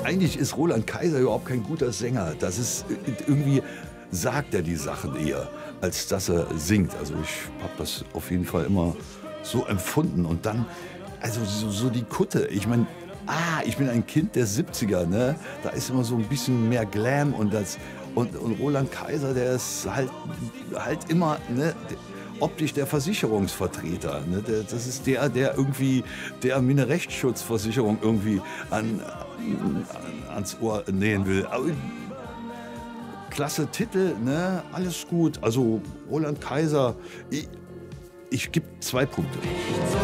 eigentlich ist Roland Kaiser überhaupt kein guter Sänger. Das ist irgendwie sagt er die Sachen eher, als dass er singt. Also ich habe das auf jeden Fall immer so empfunden. Und dann, also so die Kutte. Ich meine, ich bin ein Kind der 70er, ne? Da ist immer so ein bisschen mehr Glam und das. Und Roland Kaiser, der ist halt immer, ne? Optisch der Versicherungsvertreter. Ne? Das ist der irgendwie, der mir eine Rechtsschutzversicherung irgendwie ans Ohr nähen will. Aber, klasse Titel, ne? Alles gut. Also Roland Kaiser, ich gebe 2 Punkte.